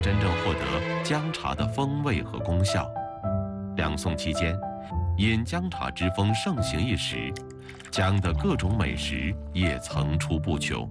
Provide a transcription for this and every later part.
真正获得姜茶的风味和功效。两宋期间，饮姜茶之风盛行一时，姜的各种美食也层出不穷。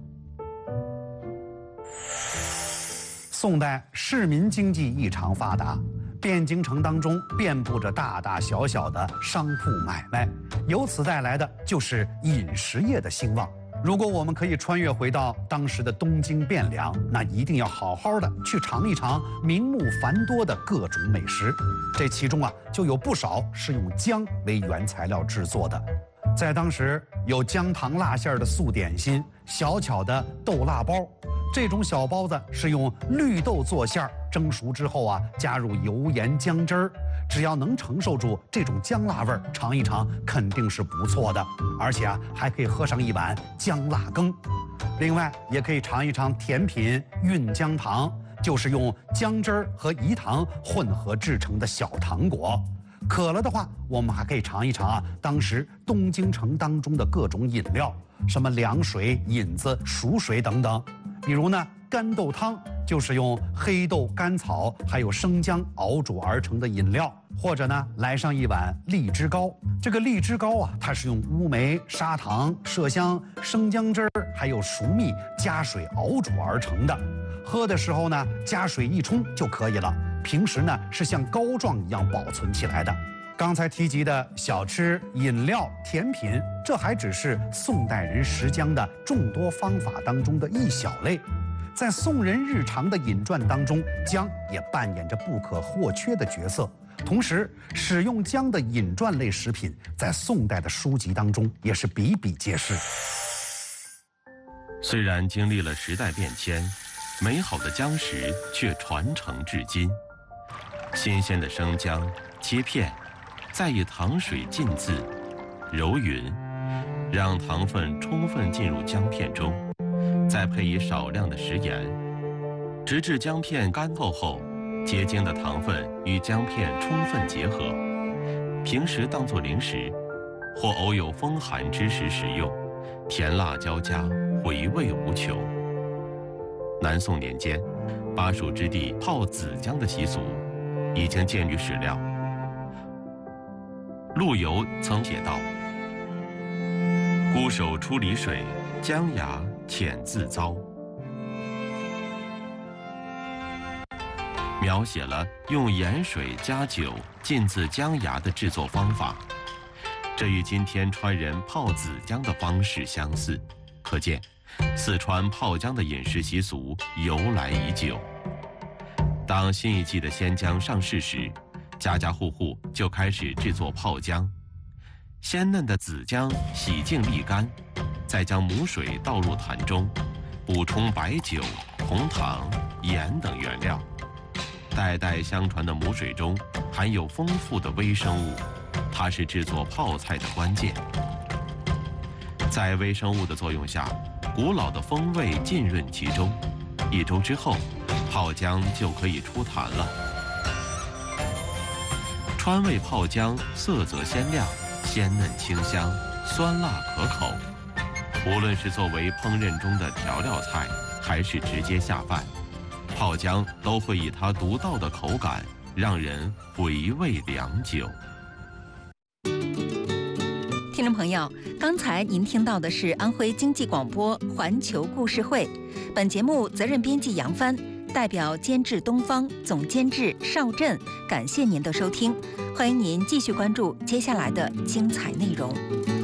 宋代市民经济异常发达，汴京城当中遍布着大大小小的商铺买卖，由此带来的就是饮食业的兴旺。如果我们可以穿越回到当时的东京汴梁，那一定要好好的去尝一尝名目繁多的各种美食。这其中就有不少是用姜为原材料制作的。在当时有姜糖辣馅的素点心，小巧的豆辣包。这种小包子是用绿豆做馅儿，蒸熟之后加入油盐姜汁儿。只要能承受住这种姜辣味儿，尝一尝肯定是不错的。而且还可以喝上一碗姜辣羹。另外也可以尝一尝甜品运姜糖，就是用姜汁儿和饴糖混合制成的小糖果。渴了的话，我们还可以尝一尝当时东京城当中的各种饮料，什么凉水、引子、熟水等等。比如呢，干豆汤就是用黑豆、甘草还有生姜熬煮而成的饮料，或者呢，来上一碗荔枝糕。这个荔枝糕它是用乌梅、砂糖、麝香、生姜汁儿还有熟蜜加水熬煮而成的。喝的时候呢，加水一冲就可以了。平时呢，是像膏状一样保存起来的。刚才提及的小吃、饮料、甜品，这还只是宋代人食姜的众多方法当中的一小类。在宋人日常的饮馔当中，姜也扮演着不可或缺的角色。同时，使用姜的饮馔类食品，在宋代的书籍当中也是比比皆是。 虽然经历了时代变迁，美好的姜食却传承至今。新鲜的生姜切片，再以糖水浸渍、揉匀，让糖分充分进入姜片中，再配以少量的食盐，直至姜片干透后，结晶的糖分与姜片充分结合。平时当作零食，或偶有风寒之时食用，甜辣交加，回味无穷。南宋年间，巴蜀之地泡子姜的习俗已经见于史料。陆游曾写道：“孤手出离水，姜芽浅自糟。”描写了用盐水加酒浸渍姜芽的制作方法，这与今天川人泡子姜的方式相似，可见四川泡姜的饮食习俗由来已久。当新一季的鲜姜上市时，家家户户就开始制作泡姜。鲜嫩的子姜洗净沥干，再将母水倒入坛中，补充白酒、红糖、盐等原料。代代相传的母水中含有丰富的微生物，它是制作泡菜的关键。在微生物的作用下，古老的风味浸润其中，1周之后，泡姜就可以出坛了。川味泡姜色泽鲜亮，鲜嫩清香，酸辣可口。无论是作为烹饪中的调料菜，还是直接下饭，泡姜都会以它独到的口感，让人回味良久。 听众朋友，刚才您听到的是安徽经济广播环球故事会，本节目责任编辑杨帆，代表监制东方，总监制邵振，感谢您的收听，欢迎您继续关注接下来的精彩内容。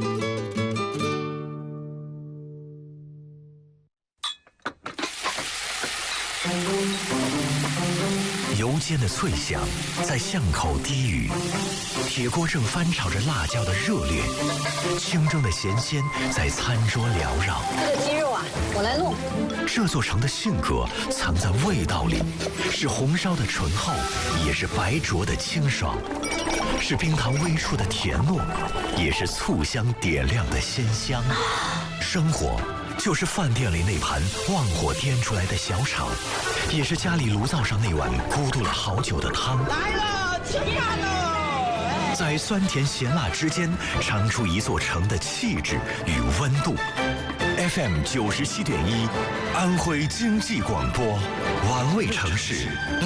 油煎的脆响在巷口低语，铁锅正翻炒着辣椒的热烈，清蒸的咸鲜在餐桌缭绕。 这个鸡肉我来弄。 这座城的性格藏在味道里，是红烧的醇厚，也是白灼的清爽，是冰糖微出的甜糯，也是醋香点亮的鲜香。生活就是饭店里那盘旺火颠出来的小炒，也是家里炉灶上那碗咕嘟了好久的汤。 来了，吃饭喽！ 在酸甜咸辣之间，尝出一座城的气质与温度。FM 97.1，安徽经济广播，玩味城市。